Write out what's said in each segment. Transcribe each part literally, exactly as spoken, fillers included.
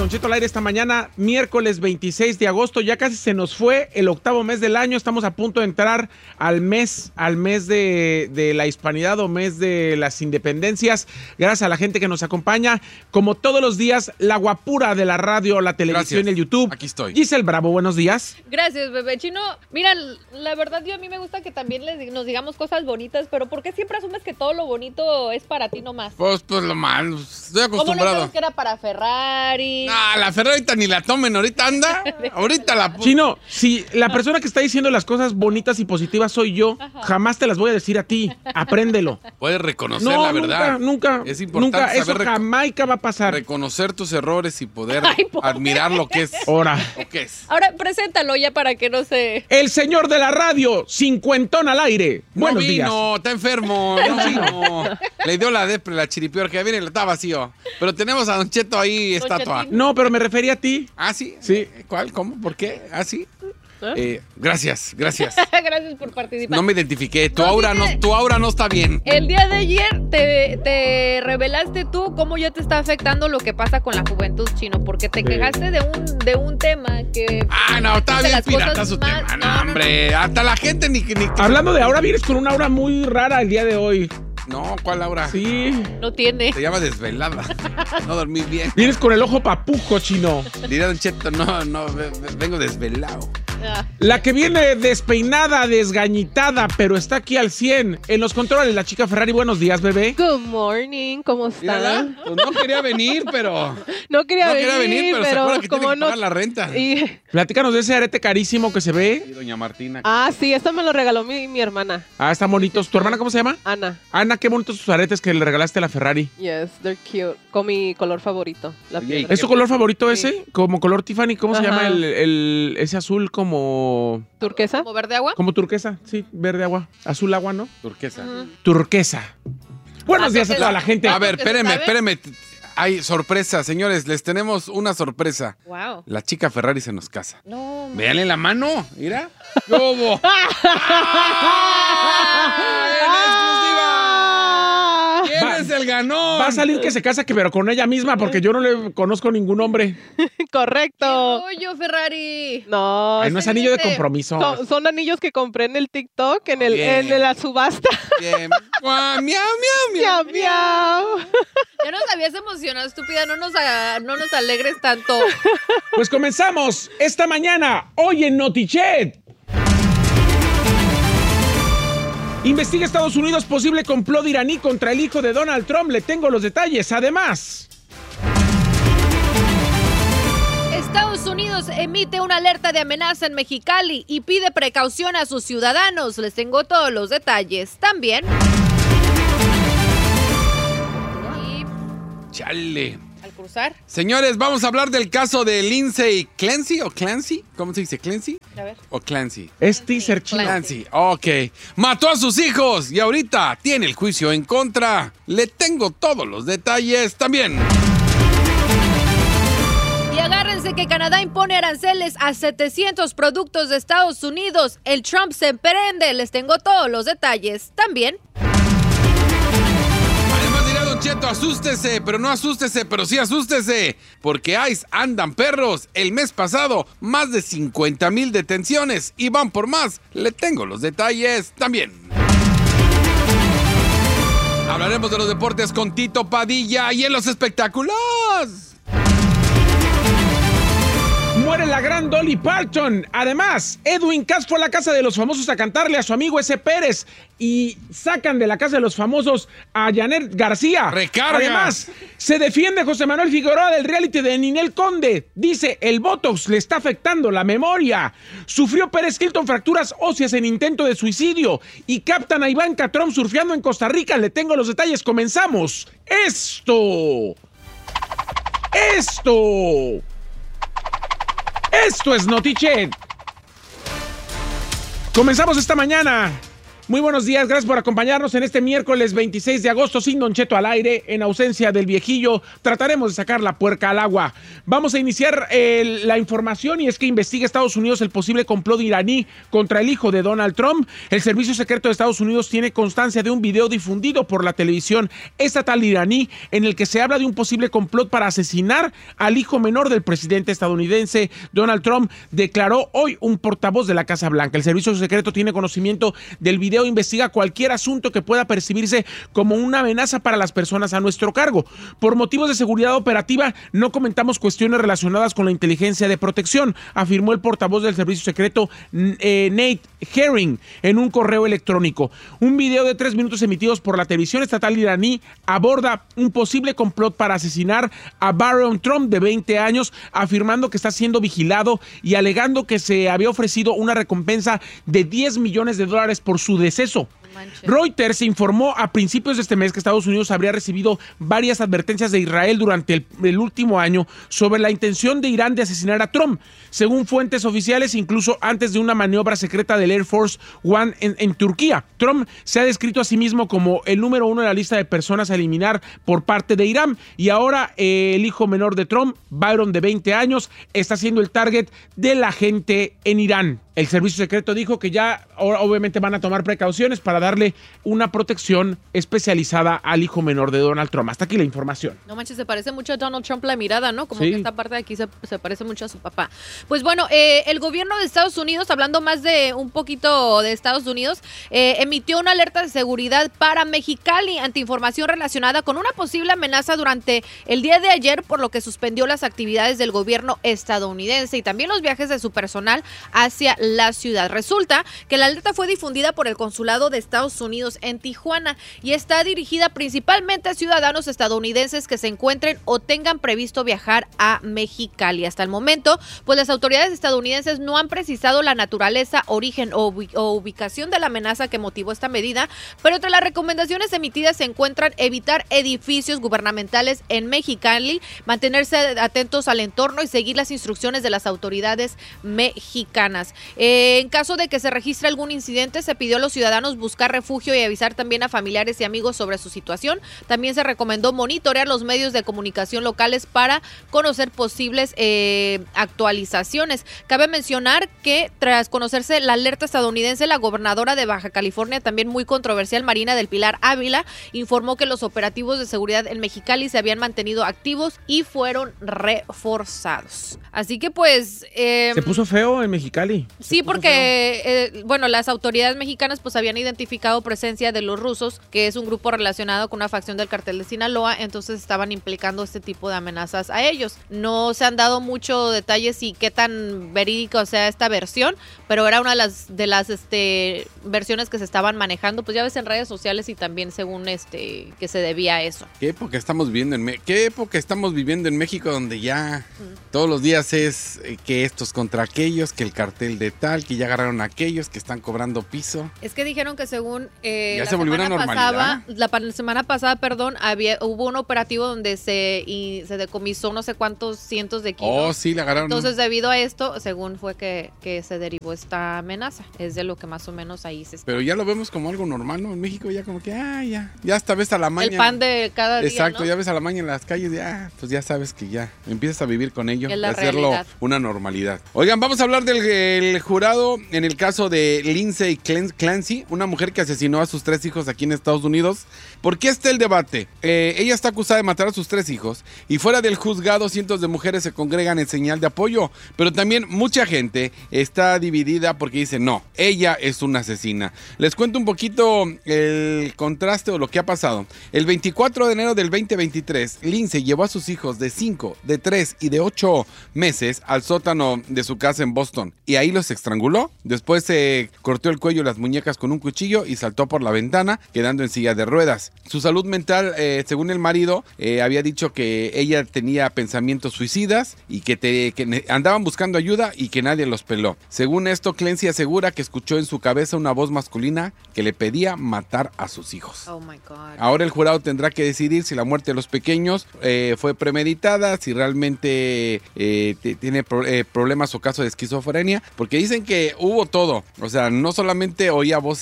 Don Cheto al aire esta mañana, miércoles veintiséis de agosto. Ya casi se nos fue el octavo mes del año. Estamos a punto de entrar al mes, al mes de, de la hispanidad o mes de las independencias. Gracias a la gente que nos acompaña. Como todos los días, la guapura de la radio, la televisión Gracias. y el YouTube. Aquí estoy. Giselle Bravo, buenos días. Gracias, bebé chino. Mira, la verdad yo a mí me gusta que también les, nos digamos cosas bonitas, pero ¿por qué siempre asumes que todo lo bonito es para ti nomás? Pues, pues lo malo. Estoy ¿Cómo no acostumbrado. sabes que era para Ferrari? Ah, la Ferrari ahorita ni la tomen, ahorita anda. Ahorita la... Chino, si la persona que está diciendo las cosas bonitas y positivas soy yo, Ajá. jamás te las voy a decir a ti. Apréndelo. Puedes reconocer No, la verdad. nunca, nunca. Es importante Nunca, eso saber rec- jamaica va a pasar. reconocer tus errores y poder Ay, pobre. admirar lo que es. Ahora. Lo que es. Ahora, preséntalo ya para que no se... El señor de la radio, cincuentón al aire. Buenos no días. vino, está enfermo. No vino. Le dio la depre, la chiripior, que viene, está vacío. Pero tenemos a Don Cheto ahí, Don estatua. Chetín. No, pero me refería a ti. ¿Ah, sí? Sí. ¿Cuál? ¿Cómo? ¿Por qué? ¿Ah, sí? ¿Eh? Eh, gracias, gracias. Gracias por participar. No me identifiqué. Tu No, aura no, dice- tu aura no está bien. El día de ayer te, te revelaste tú cómo ya te está afectando lo que pasa con la juventud, chino, porque te Sí. quejaste de un, de un tema que... Ah, no, está de bien las pirata cosas su más- tema. no, No, no, hombre. Hasta la gente ni... ni Hablando de aura, vienes con una aura muy rara el día de hoy. No, ¿cuál aura? Sí. No tiene. Se llama desvelada. No dormí bien. Vienes con el ojo papujo, Chino. Dirá Don Cheto, no, no, ve- ve- vengo desvelado. Ah. La que viene despeinada, desgañitada, pero está aquí al cien. En los controles, la chica Ferrari. Buenos días, bebé. Good morning, ¿cómo Mírala, están? pues no quería venir, pero... No quería no venir, quería venir, pero, se acuerda que tiene como que no... pagar la renta. Y- Platícanos de ese arete carísimo que se Y ve. doña Martina. Ah, sí, esto me lo regaló mi, mi hermana, Ah, están bonitos. ¿Tu hermana cómo se llama? Ana. Ana, qué bonitos tus aretes que le regalaste a la Ferrari. Yes, they're cute. Con mi color favorito, la Oye, piedra. ¿Es tu color favorito Sí. ese? Como color Tiffany, ¿cómo se Ajá. llama el, el- ese azul como ¿Turquesa? ¿Como verde agua? como turquesa? Sí, verde agua, azul agua, ¿no? Turquesa. Ujú. Turquesa. Buenos Ah, días a turquesa. toda la gente. A ver, ¿Qué se espéreme, sabe? espéreme. Hay sorpresa, señores. Les tenemos una sorpresa. Wow. La chica Ferrari se nos casa. No. Véanle la mano, mira. ¿Qué hubo? ¡Ah! ¡En exclusiva! ¿Quién Va- es el ganón? Va a salir que se casa, que pero con ella misma, porque yo no le conozco ningún hombre. Correcto. Oye, Ferrari. No, Ay, no es sí, anillo de dice. compromiso. son, son anillos que compré en el TikTok, en, el, Bien. en la subasta. Bien. Guau, miau, miau, miau. Miau, miau. Ya nos habías emocionado, estúpida. No nos, a- no nos alegres tanto. Pues comenzamos esta mañana, hoy en Notichet. Investiga Estados Unidos posible complot iraní contra el hijo de Donald Trump. Le tengo los detalles. Además, Estados Unidos emite una alerta de amenaza en Mexicali y pide precaución a sus ciudadanos. Les tengo todos los detalles. También. Y Chale. al cruzar, Señores, vamos a hablar del caso de Lindsay Clancy o Clancy. ¿Cómo se dice? ¿Clancy a ver. o Clancy? es teaser chino. Clancy, ok. Mató a sus hijos y ahorita tiene el juicio en contra. Le tengo todos los detalles también. Y agárrense que Canadá impone aranceles a setecientos productos de Estados Unidos. El Trump se emprende. Les tengo todos los detalles. También. Además dirá Don Cheto, asústese, pero no asústese, pero sí asústese. Porque ICE andan perros. El mes pasado, más de cincuenta mil detenciones. Y van por más. Le tengo los detalles también. Hablaremos de los deportes con Tito Padilla y en los espectáculos. Muere la gran Dolly Parton. Además, Edwin Cass fue a la casa de los famosos a cantarle a su amigo ese Pérez. Y sacan de la casa de los famosos a Janet García. ¡Recarga! Además, se defiende José Manuel Figueroa del reality de Ninel Conde. Dice, el Botox le está afectando la memoria. Sufrió Pérez Hilton fracturas óseas en intento de suicidio. Y captan a Ivanka Trump surfeando en Costa Rica. Le tengo los detalles. Comenzamos. Esto. Esto. Esto es Notichet. Comenzamos esta mañana Muy buenos días, gracias por acompañarnos en este miércoles veintiséis de agosto, sin Don Cheto al aire, en ausencia del viejillo. Trataremos de sacar la puerca al agua. Vamos a iniciar eh, la información, y es que investiga Estados Unidos el posible complot iraní contra el hijo de Donald Trump. El Servicio Secreto de Estados Unidos tiene constancia de un video difundido por la televisión estatal iraní en el que se habla de un posible complot para asesinar al hijo menor del presidente estadounidense. Donald Trump declaró hoy un portavoz de la Casa Blanca. El Servicio Secreto tiene conocimiento del video. Investiga cualquier asunto que pueda percibirse como una amenaza para las personas a nuestro cargo. Por motivos de seguridad operativa, no comentamos cuestiones relacionadas con la inteligencia de protección, afirmó el portavoz del Servicio Secreto eh, Nate Herring en un correo electrónico. Un video de tres minutos emitidos por la televisión estatal iraní aborda un posible complot para asesinar a Barron Trump, de veinte años, afirmando que está siendo vigilado y alegando que se había ofrecido una recompensa de diez millones de dólares por su deceso. Reuters informó a principios de este mes que Estados Unidos habría recibido varias advertencias de Israel durante el, el último año sobre la intención de Irán de asesinar a Trump. Según fuentes oficiales, incluso antes de una maniobra secreta del Air Force One en, en Turquía. Trump se ha descrito a sí mismo como el número uno en la lista de personas a eliminar por parte de Irán, y ahora eh, el hijo menor de Trump, Byron, de veinte años, está siendo el target de la gente en Irán. El Servicio Secreto dijo que ya obviamente van a tomar precauciones para darle una protección especializada al hijo menor de Donald Trump. Hasta aquí la información. No manches, se parece mucho a Donald Trump la mirada, ¿no? Como sí. que esta parte de aquí se, se parece mucho a su papá. Pues bueno, eh, el gobierno de Estados Unidos, hablando más de un poquito de Estados Unidos, eh, emitió una alerta de seguridad para Mexicali ante información relacionada con una posible amenaza durante el día de ayer, por lo que suspendió las actividades del gobierno estadounidense y también los viajes de su personal hacia la ciudad. Resulta que la alerta fue difundida por el Consulado de Estados Unidos en Tijuana y está dirigida principalmente a ciudadanos estadounidenses que se encuentren o tengan previsto viajar a Mexicali. Hasta el momento, pues las autoridades estadounidenses no han precisado la naturaleza, origen o, ubi- o ubicación de la amenaza que motivó esta medida, pero entre las recomendaciones emitidas se encuentran evitar edificios gubernamentales en Mexicali, mantenerse atentos al entorno y seguir las instrucciones de las autoridades mexicanas. Eh, En caso de que se registre algún incidente, se pidió a los ciudadanos buscar refugio y avisar también a familiares y amigos sobre su situación. También se recomendó monitorear los medios de comunicación locales para conocer posibles eh, actualizaciones. Cabe mencionar que tras conocerse la alerta estadounidense, la gobernadora de Baja California, también muy controversial, Marina del Pilar Ávila, informó que los operativos de seguridad en Mexicali se habían mantenido activos y fueron reforzados. Así que pues... Eh, Se puso feo en Mexicali. Sí, porque, eh, bueno, las autoridades mexicanas pues habían identificado presencia de los rusos, que es un grupo relacionado con una facción del cartel de Sinaloa, entonces estaban implicando este tipo de amenazas a ellos. No se han dado mucho detalles y qué tan verídico sea esta versión, pero era una de las de las este versiones que se estaban manejando, pues ya ves en redes sociales y también según este que se debía a eso. ¿Qué época estamos viviendo en Me- ¿Qué época estamos viviendo en México, donde ya mm. todos los días es eh, que estos contra aquellos, que el cartel de tal, que ya agarraron a aquellos que están cobrando piso? Es que dijeron que según eh, ya la se volvió semana una normalidad. pasada, la pa- semana pasada, perdón, había hubo un operativo donde se y se decomisó no sé cuántos cientos de kilos. Oh, sí, le agarraron. Entonces, debido a esto, según fue que, que se derivó esta amenaza, es de lo que más o menos ahí se está. Pero ya lo vemos como algo normal, ¿no? En México ya como que, ah, ya, ya hasta ves a la maña. El pan de cada día, Exacto, ¿no? ya ves a la maña en las calles, ya, pues ya sabes que ya empiezas a vivir con ello, Es la de hacerlo realidad. una normalidad. Oigan, vamos a hablar del el jurado en el caso de Lindsay Clancy, una mujer que asesinó a sus tres hijos aquí en Estados Unidos. ¿Por qué está el debate? Eh, ella está acusada de matar a sus tres hijos y fuera del juzgado cientos de mujeres se congregan en señal de apoyo, pero también mucha gente está dividida porque dice no, ella es una asesina. Les cuento un poquito el contraste o lo que ha pasado. El veinticuatro de enero del veinte veintitrés, Lindsay llevó a sus hijos de cinco, de tres y de ocho meses al sótano de su casa en Boston y ahí los estranguló. Después se cortó el cuello y las muñecas con un cuchillo y saltó por la ventana, quedando en silla de ruedas. Su salud mental, eh, según el marido, eh, había dicho que ella tenía pensamientos suicidas y que, te, que andaban buscando ayuda y que nadie los peló. Según esto, Clancy asegura que escuchó en su cabeza una voz masculina que le pedía matar a sus hijos. Oh my God. Ahora el jurado tendrá que decidir si la muerte de los pequeños eh, fue premeditada, si realmente eh, t- tiene pro- eh, problemas o caso de esquizofrenia, porque dicen que hubo todo. O sea, no solamente oía voces,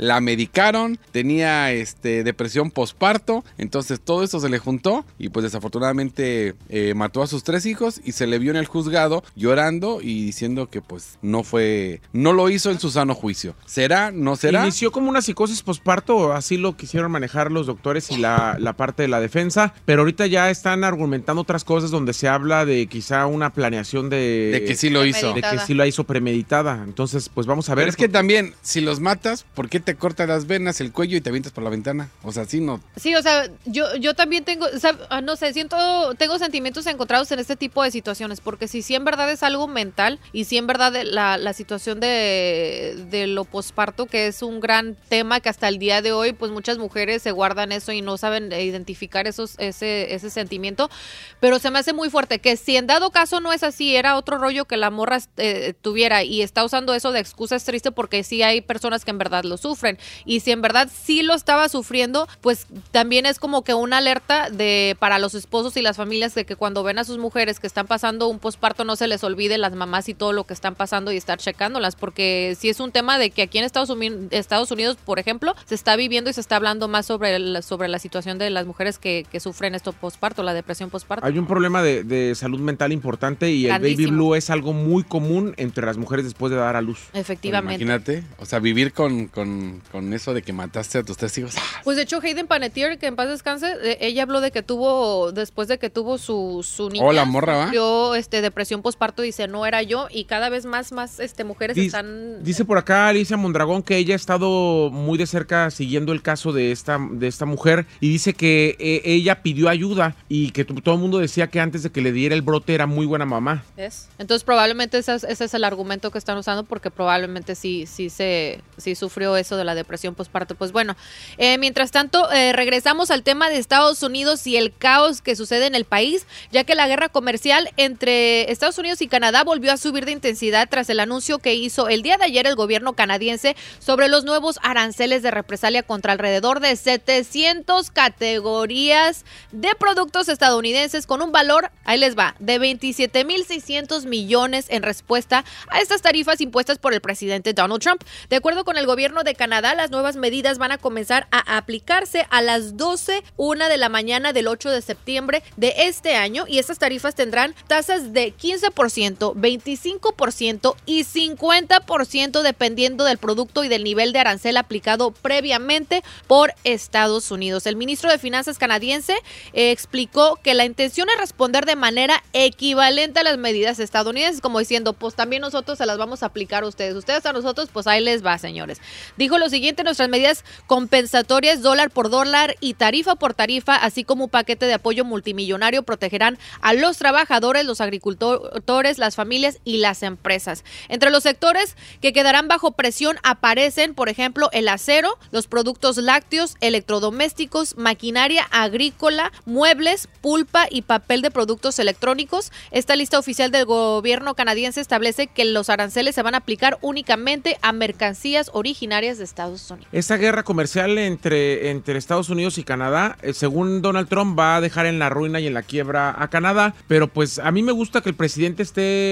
la medicaron, tenía este, depresión posparto, entonces todo esto se le juntó y pues desafortunadamente eh, mató a sus tres hijos y se le vio en el juzgado llorando y diciendo que pues no fue, no lo hizo en su sano juicio. ¿Será? ¿No será? Inició como una psicosis posparto, así lo quisieron manejar los doctores y la, la parte de la defensa, pero ahorita ya están argumentando otras cosas donde se habla de quizá una planeación de... De que sí lo hizo. De que sí la hizo premeditada. Entonces, pues vamos a ver. Pero es que también, si los matas, ¿por qué te cortas las venas, el cuello y te avientas por la ventana? O sea, sí no... Sí, o sea, yo, yo también tengo, o sea, no sé, siento, tengo sentimientos encontrados en este tipo de situaciones, porque si sí en verdad es algo mental y si en verdad la, la situación de, de lo posparto, que es un gran tema que hasta el día de hoy, pues muchas mujeres se guardan eso y no saben identificar esos, ese, ese sentimiento, pero se me hace muy fuerte que si en dado caso no es así, era otro rollo que la morra eh, tuviera y está usando eso de excusa, es triste porque sí hay personas que en verdad lo sufren y si en verdad sí lo estaba sufriendo, pues también es como que una alerta de para los esposos y las familias de que cuando ven a sus mujeres que están pasando un posparto no se les olvide las mamás y todo lo que están pasando y estar checándolas, porque sí es un tema de que aquí en Estados Unidos, Estados Unidos por ejemplo, se está viviendo y se está hablando más sobre, el, sobre la situación de las mujeres que, que sufren esto posparto, la depresión posparto. Hay un problema de, de salud mental importante y Grandísimo. El baby blue es algo muy común entre las mujeres después de dar a luz. Efectivamente. Pues imagínate, o sea, vivir con, con, con eso de que mataste a tus tres hijos. Pues de hecho Hayden Panettiere, que en paz descanse, eh, ella habló de que tuvo, después de que tuvo su, su niña, oh, la morra, ¿va? sufrió este, depresión posparto, dice, no era yo, y cada vez más, más este, mujeres Dice, están... dice por acá Alicia Mondragón que ella ha estado muy de cerca siguiendo el caso de esta, de esta mujer y dice que eh, ella pidió ayuda y que todo el mundo decía que antes de que le diera el brote era muy buena mamá. ¿Es? Entonces probablemente ese es, ese es el argumento que están usando porque probablemente sí, sí, se, sí sufrió eso de la depresión posparto. Pues bueno, eh, mientras tanto eh, regresamos al tema de Estados Unidos y el caos que sucede en el país, ya que la guerra comercial entre Estados Unidos y Canadá volvió a subir de intensidad tras el anuncio que hizo el día de ayer el gobierno canadiense sobre los nuevos aranceles de represalia contra alrededor de setecientas categorías de productos estadounidenses con un valor, ahí les va, de veintisiete mil seiscientos millones en respuesta a estas tarifas impuestas por el presidente Donald Trump. De acuerdo con el gobierno de Canadá, las nuevas medidas van a comenzar a aplicarse a las doce una de la mañana del ocho de septiembre de este año y estas tarifas tendrán tasas de quince por ciento, veinticinco por ciento y cincuenta por ciento dependiendo del producto y del nivel de arancel aplicado previamente por Estados Unidos. El ministro de Finanzas canadiense eh, explicó que la intención es responder de manera equivalente a las medidas estadounidenses, como diciendo, pues también nosotros se las vamos a aplicar a ustedes. Ustedes a nosotros, pues ahí les va, señores. Dijo lo siguiente, nuestras medidas compensatorias dólar por dólar y tarifa por tarifa, así como un paquete de apoyo multimillonario protegerán a los trabajadores, los agricultores, las familias y las empresas. Entre los sectores que quedarán bajo presión aparecen, por ejemplo, el acero, los productos lácteos, electrodomésticos, maquinaria agrícola, muebles, pulpa y papel de productos electrónicos. Esta lista oficial del gobierno canadiense establece que los aranceles se van a aplicar únicamente a mercancías originarias de Estados Unidos. Esta guerra comercial entre, entre Estados Unidos y Canadá, eh, según Donald Trump, va a dejar en la ruina y en la quiebra a Canadá, pero pues a mí me gusta que el presidente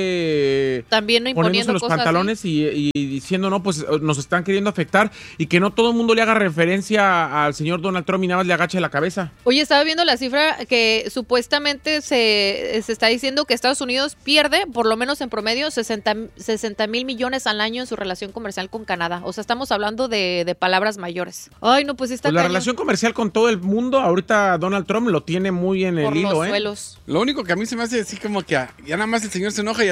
esté también no imponiendo los cosas pantalones y, y diciendo, no, pues nos están queriendo afectar y que no todo el mundo le haga referencia al señor Donald Trump y nada más le agache la cabeza. Oye, estaba viendo la cifra que supuestamente se, se está diciendo que Estados Unidos pierde, por lo menos en promedio, sesenta mil millones al año en su relación comercial con Canadá. O sea, estamos hablando de, de palabras mayores. Ay, no, pues está pues la cañón. relación comercial con todo el mundo, ahorita Donald Trump lo tiene muy en el por hilo, los ¿eh? suelos. Lo único que a mí se me hace así como que ya nada más el señor se enoja y